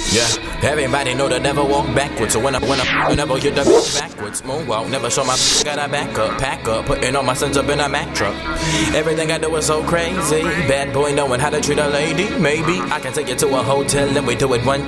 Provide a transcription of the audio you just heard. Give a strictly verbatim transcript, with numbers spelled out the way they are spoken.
Yeah, everybody know to never walk backwards. So when I, when I, whenever you the bitch backwards, moonwalk, never show my got I back up, pack up, putting all my sons up in a Mack truck. Everything I do is so crazy. Bad boy knowing how to treat a lady. Maybe I can take you to a hotel and we do it one